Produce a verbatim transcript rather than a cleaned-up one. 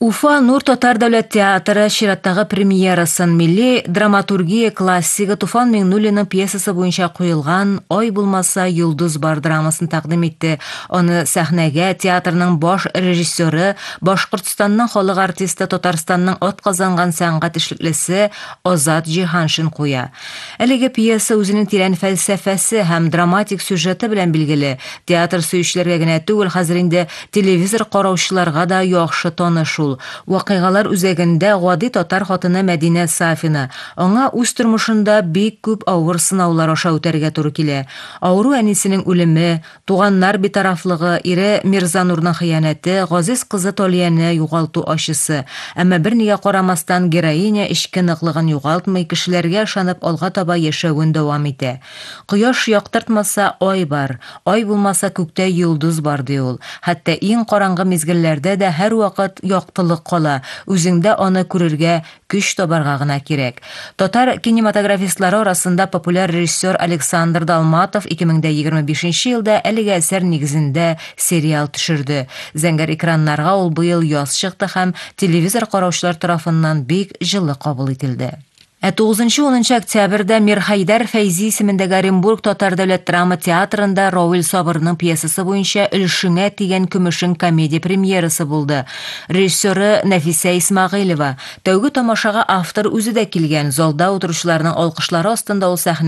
Уфа Нур Татар дәүләт театры чираттагы премьерасын милли драматургия классигы Туфан Миңнуллинның пьесасы буенча куелган «Ой булмаса йолдыз бар» драмасын тәкъдим итте. Аны сәхнәгә театрның баш режиссеры, Башкортстанның халык артисты, Татарстанның ат казанган сәнгать эшлеклесе Озат Җиһаншин куя. Әлеге пьеса үзенең тирән фәлсәфәсе һәм драматик сюжеты белән билгеле. Театр сөючеләргә генә түгел, хәзер инде телевизор караучыларга да яхшы таныш ул. Вакыйгалар үзәгендә гади татар хатыны Мәдинә Сафина. Аңа үз тормышында бик күп авыр сынаулар аша үтәргә туры килә. Авыру әнисенең үлеме, туганнар битарафлыгы, ире Мирзанурның хыянәте, газиз кызы Талияне югалту ачысы. Әмма бернигә карамастан героиня эчке ныклыгын югалтмый, кешеләргә ышанып алга таба яшәвен дәвам итә. Кояш яктыртмаса ай бар, ай булмаса күктә йолдыз бар ди ул. Хәтта иң караңгы мизгелләрдә дә һәрвакыт яктылык кала, үзеңдә аны күрергә көч табарга гына кирәк. Татар кинематографистлары арасында популяр режиссер Александр Долматов ике мең егерме бишенче елда әлеге әсәр нигезендә сериал төшерде. Зәңгәр экраннарга ул быел яз чыкты һәм телевизор караучылар тарафыннан бик җылы кабул ителде. Ә тугызынчы-унынчы октябрьдә Мирхәйдәр Фәйзи исемендәге Оренбург Татар дәүләт драма театрында Равил Сабырның пьесасы буенча «Өлшеңә тигән көмешең» комедия премьерасы булды. Режиссеры Нәфисә Исмагыйлова. Тәүге тамашага автор үзе дә килгән. Залда утыручыларның алкышлары астында ул сәхнә